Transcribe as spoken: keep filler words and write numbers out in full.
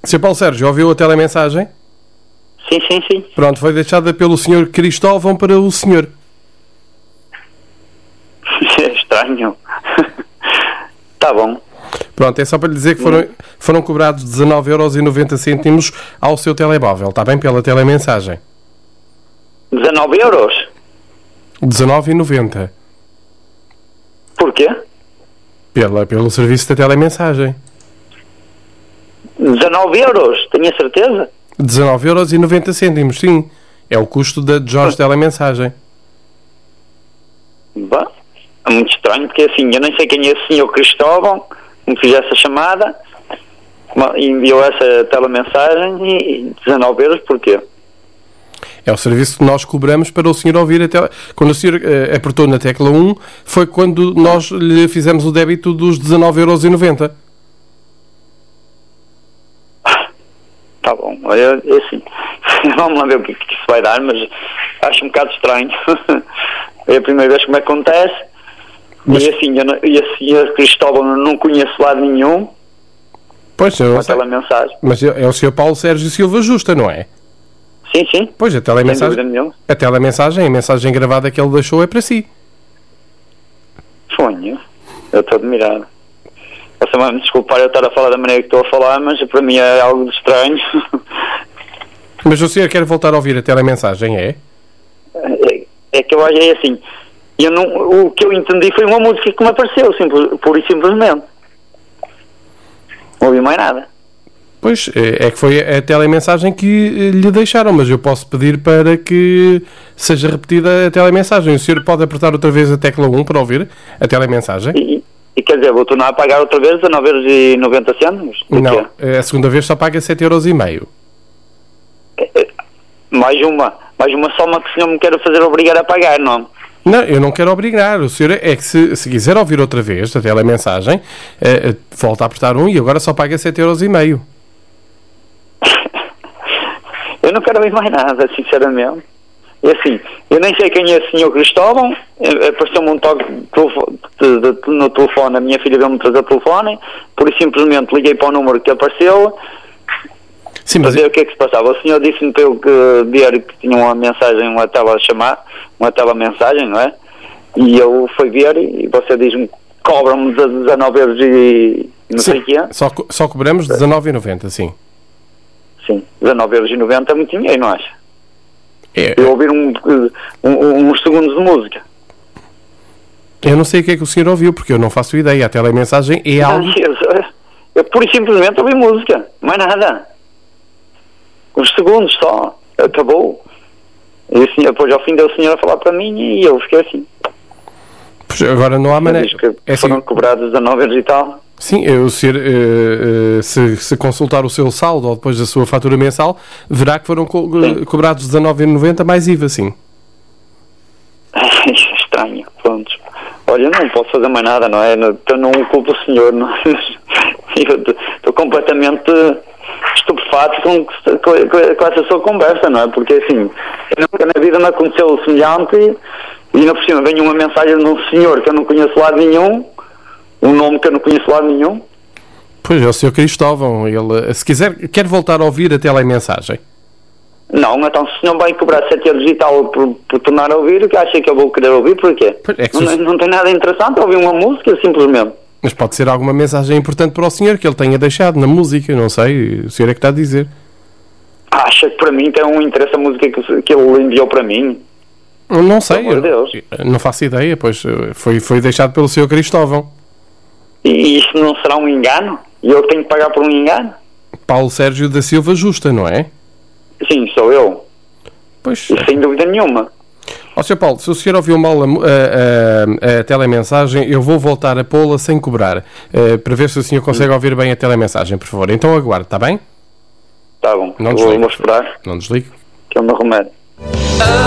senhor Paulo Sérgio, ouviu a telemensagem? Sim, sim, sim. Pronto, foi deixada pelo senhor Cristóvão para o senhor. É estranho. Tá bom. Pronto, é só para lhe dizer que foram, foram cobrados dezanove euros e noventa cêntimos ao seu telemóvel, está bem? Pela telemensagem. dezanove euros? dezanove e noventa. Porquê? Pela, pelo serviço da telemensagem. dezanove euros? Tenho a certeza? dezanove euros e noventa cêntimos, sim. É o custo da Jorge Telemensagem. Bom, é muito estranho, porque assim, eu nem sei quem é esse senhor Cristóvão, que me fez essa chamada, enviou essa telemensagem e dezanove euros, porquê? É o serviço que nós cobramos para o senhor ouvir a tele... Quando o senhor uh, apertou na tecla um, foi quando nós lhe fizemos o débito dos dezanove euros e noventa. Tá bom, olha, é assim, vamos lá ver o que, que isso vai dar, mas acho um bocado estranho. É a primeira vez que me acontece. Mas... E assim, eu não, e assim, a Cristóvão não conheço lado nenhum. Pois, eu aquela mensagem. Mas é o senhor Paulo Sérgio Silva Justa, não é? Sim, sim. Pois, a telemensagem, a telemensagem, a mensagem gravada que ele deixou é para si. Sonho. Eu estou admirado. Você vai me desculpar eu estar a falar da maneira que estou a falar, mas para mim é algo de estranho. Mas o senhor quer voltar a ouvir a telemensagem, é? É, é que eu acho é assim. Eu não, o que eu entendi foi uma música que me apareceu, simples, pura e simplesmente. Não ouvi mais nada. Pois, é que foi a telemensagem que lhe deixaram, mas eu posso pedir para que seja repetida a telemensagem. O senhor pode apertar outra vez a tecla um para ouvir a telemensagem? E, e quer dizer, vou tornar a pagar outra vez dezanove euros e noventa cêntimos? Não, a segunda vez só paga sete euros e meio. Mais uma, mais uma soma que o senhor me quer fazer obrigar a pagar, não? Não, eu não quero obrigar. O senhor é que se, se quiser ouvir outra vez a telemensagem, eh, volta a apertar um e agora só paga sete euros e meio. Eu não quero ouvir mais nada, sinceramente. E assim, eu nem sei quem é esse senhor Cristóvão, apareceu-me um toque de, de, de, no telefone, a minha filha veio-me trazer o telefone, por isso simplesmente liguei para o número que apareceu. Sim, mas... para ver o que é que se passava. O senhor disse-me para eu que ver que tinha uma mensagem, uma tela a chamar, uma tela mensagem, não é? E eu fui ver e você diz-me que cobram-me dezanove euros e não sim, sei o que é. Só, só cobramos dezanove euros e noventa, sim. Sim, dezanove euros e noventa é muito dinheiro, não acha? É, eu ouvir um, um, uns segundos de música. Eu não sei o que é que o senhor ouviu, porque eu não faço ideia. A telemensagem é algo... Eu, eu, eu pura e simplesmente ouvi música, mais nada. Uns segundos só, acabou. E assim, depois ao fim deu o senhor a falar para mim e eu fiquei assim. Pois agora não há maneira... É foram assim... cobrados dezanove euros e tal. Sim, o senhor, uh, uh, se, se consultar o seu saldo ou depois da sua fatura mensal, verá que foram co sim. cobrados dezanove euros e noventa mais I V A, sim. Estranho, pronto. Olha, eu não posso fazer mais nada, não é? Eu não culpo o senhor, não é? Eu estou completamente estupefato com, com, com essa sua conversa, não é? Porque assim, nunca na vida me aconteceu semelhante e, e ainda por cima vem uma mensagem de um senhor que eu não conheço lado nenhum, um nome que eu não conheço lado nenhum. Pois é, o senhor Cristóvão, ele, se quiser, quer voltar a ouvir a telemensagem? Não, então se o senhor vai cobrar sete euros e tal por, por tornar a ouvir, o que acha que eu vou querer ouvir, porquê? É que não, se... não tem nada interessante ouvir uma música, simplesmente. Mas pode ser alguma mensagem importante para o senhor que ele tenha deixado na música, não sei, o senhor é que está a dizer. Acha que para mim tem um interesse a música que, que ele enviou para mim? Não sei, eu, Deus. não faço ideia, pois foi, foi deixado pelo senhor Cristóvão. E isso não será um engano? E eu tenho que pagar por um engano? Paulo Sérgio da Silva Justa, não é? Sim, sou eu. Pois. E sem dúvida nenhuma. Ó, senhor Paulo, se o senhor ouviu mal a, a, a, a telemensagem, eu vou voltar a pô-la sem cobrar, uh, para ver se o senhor consegue ouvir bem a telemensagem, por favor. Então aguarde, está bem? Está bom. Não vou, desligue. Vou esperar. Não desligue. Que é o meu remédio.